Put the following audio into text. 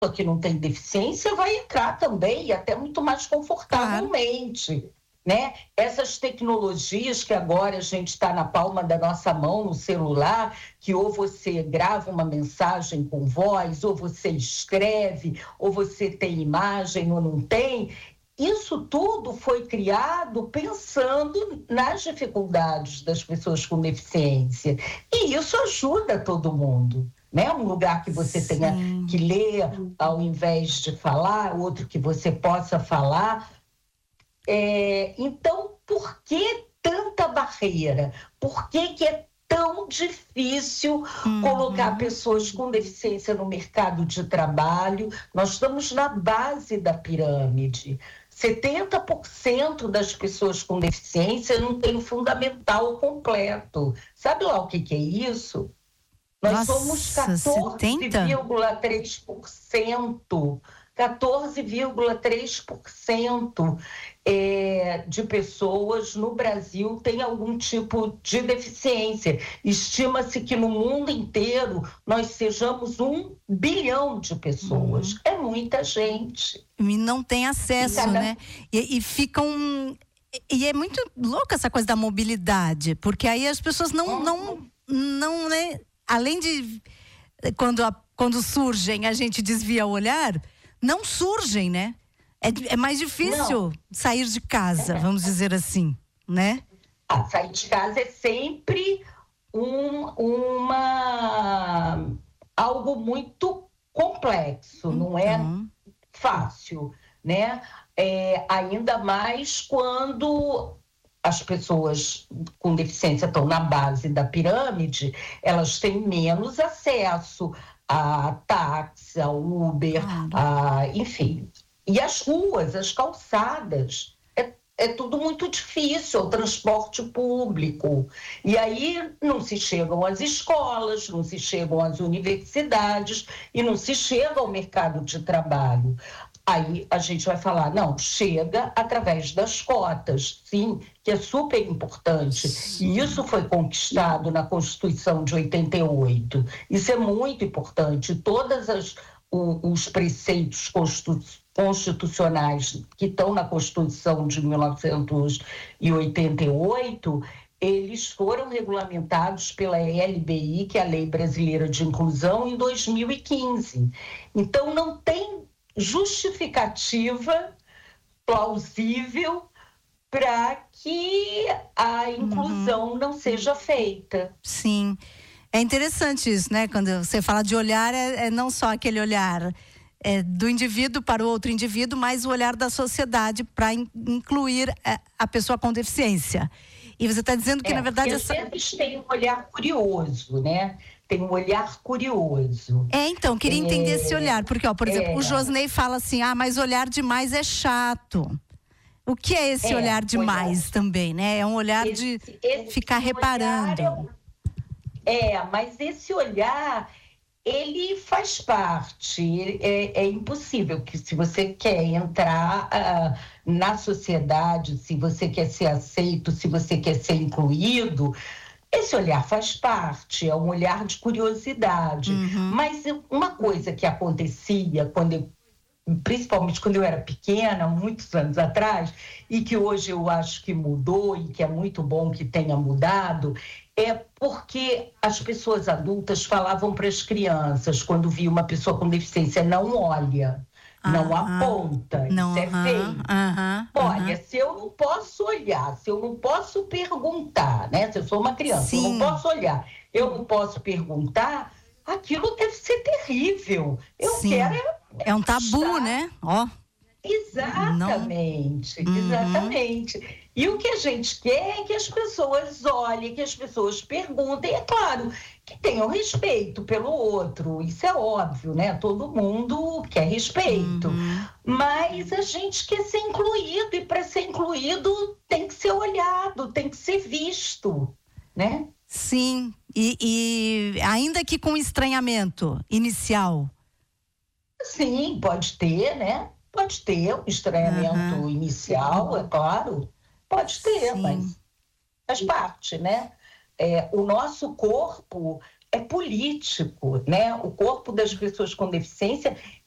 que não tem deficiência vai entrar também, e até muito mais confortavelmente. Né? Essas tecnologias que agora a gente está na palma da nossa mão, no celular, que ou você grava uma mensagem com voz, ou você escreve, ou você tem imagem ou não tem, isso tudo foi criado pensando nas dificuldades das pessoas com deficiência, e isso ajuda todo mundo. Né? Um lugar que você tenha que ler ao invés de falar, outro que você possa falar. Então, por que tanta barreira? Por que é tão difícil colocar pessoas com deficiência no mercado de trabalho? Nós estamos na base da pirâmide. 70% das pessoas com deficiência não tem o fundamental completo. Sabe lá o que é isso? Nós somos 14,3%. 14,3% de pessoas no Brasil têm algum tipo de deficiência. Estima-se que no mundo inteiro nós sejamos 1 bilhão de pessoas. É muita gente. E não tem acesso, né? E ficam... E é muito louca essa coisa da mobilidade, porque aí as pessoas não né? Além de... Quando surgem, a gente desvia o olhar... Não surgem, né? É mais difícil sair de casa, vamos dizer assim, né? Sair de casa é sempre algo muito complexo, não é fácil, né? Ainda mais quando as pessoas com deficiência estão na base da pirâmide, elas têm menos acesso a táxi, a Uber, enfim. E as ruas, as calçadas, é tudo muito difícil, o transporte público. E aí não se chegam às escolas, não se chegam às universidades e não se chega ao mercado de trabalho. Aí a gente vai falar, não, chega através das cotas, sim, que é super importante. E isso foi conquistado na Constituição de 88. Isso é muito importante. Todos os preceitos constitucionais que estão na Constituição de 1988, eles foram regulamentados pela LBI, que é a Lei Brasileira de Inclusão, em 2015. Então não tem justificativa plausível para que a inclusão não seja feita. Sim, é interessante isso, né? Quando você fala de olhar, é não só aquele olhar do indivíduo para o outro indivíduo, mas o olhar da sociedade para incluir a pessoa com deficiência. E você está dizendo que, na verdade... Eles têm um olhar curioso, né? Tem um olhar curioso. Então, queria entender esse olhar, porque, por exemplo, o Josney fala assim, mas olhar demais é chato. O que é esse olhar demais também, né? É um olhar de ficar reparando. Mas esse olhar, ele faz parte, é impossível que se você quer entrar na sociedade, se você quer ser aceito, se você quer ser incluído... Esse olhar faz parte, é um olhar de curiosidade. Mas uma coisa que acontecia, principalmente quando eu era pequena, muitos anos atrás, e que hoje eu acho que mudou e que é muito bom que tenha mudado, é porque as pessoas adultas falavam para as crianças, quando via uma pessoa com deficiência, não olha. Não aponta, isso é feio. Olha, se eu não posso olhar, se eu não posso perguntar, né? Se eu sou uma criança, eu não posso olhar, eu não posso perguntar, aquilo deve ser terrível. Eu quero... É um tabu, né? Exatamente, exatamente. E o que a gente quer é que as pessoas olhem, que as pessoas perguntem, é claro, que tenham respeito pelo outro, isso é óbvio, né? Todo mundo quer respeito, mas a gente quer ser incluído, e para ser incluído tem que ser olhado, tem que ser visto, né? Sim, e ainda que com estranhamento inicial. Sim, pode ter, né? Pode ter um estranhamento inicial, é claro, pode ter, mas faz parte, né? O nosso corpo é político, né? O corpo das pessoas com deficiência